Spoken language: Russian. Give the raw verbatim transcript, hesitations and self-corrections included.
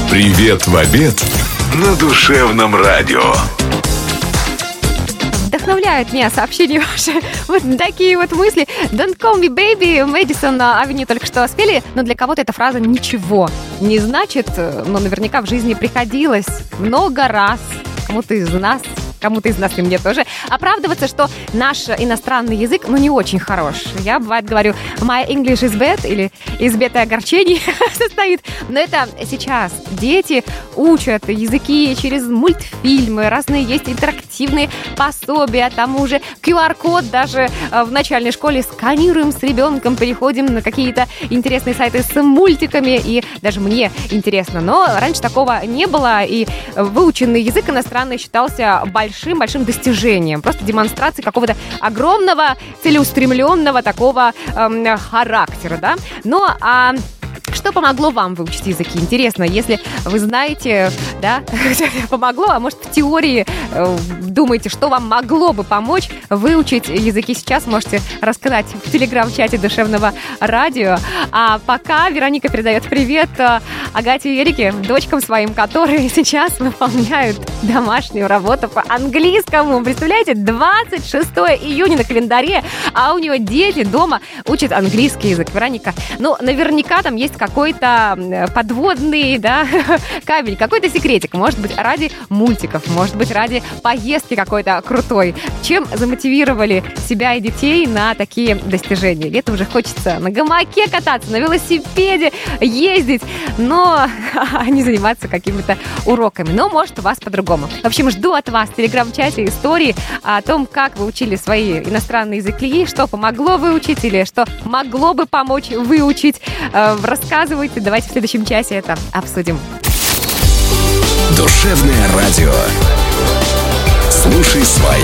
Привет в обед на Душевном радио. Вдохновляют меня сообщения ваши. Вот такие вот мысли. Don't call me baby. Мэдисон Авеню только что спели. Но для кого-то эта фраза ничего не значит. Но наверняка в жизни приходилось много раз кому-то из нас, кому-то из нас и мне тоже, оправдываться, что наш иностранный язык, ну, не очень хорош. Я, бывает, говорю, my English is bad, или из бета огорчений состоит. Но это сейчас дети учат языки через мультфильмы, разные есть интерактивные пособия, там уже ку ар-код даже в начальной школе сканируем с ребенком, переходим на какие-то интересные сайты с мультиками, и даже мне интересно. Но раньше такого не было, и выученный язык иностранный считался большим большим-большим достижением, просто демонстрацией какого-то огромного, целеустремленного такого эм, характера, да. Ну, а что помогло вам выучить языки? Интересно, если вы знаете, да, помогло, а может в теории э, думаете, что вам могло бы помочь выучить языки сейчас, можете рассказать в телеграм-чате Душевного радио. А пока Вероника передает привет Агате и Эрике, дочкам своим, которые сейчас выполняют домашнюю работу по английскому. Представляете, двадцать шестое июня на календаре, а у нее дети дома учат английский язык. Вероника, ну, наверняка там есть какой-то подводный, да, кабель, какой-то секретик. Может быть, ради мультиков, может быть, ради поездки какой-то крутой. Чем замотивировали себя и детей на такие достижения? Летом уже хочется на гамаке кататься, на велосипеде ездить, но не заниматься какими-то уроками. Но, может, у вас по-другому. В общем, жду от вас в телеграм-чате истории о том, как вы учили свои иностранные языки, что помогло выучить или что могло бы помочь выучить. Рассказывайте, давайте в следующем часе это обсудим. Душевное радио. Слушай свои.